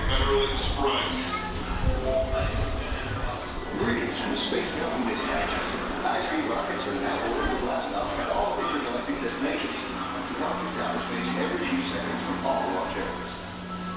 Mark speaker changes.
Speaker 1: Maryland Sprite.
Speaker 2: Greetings from Space Government Academy. High-speed rockets are now ordered to blast off.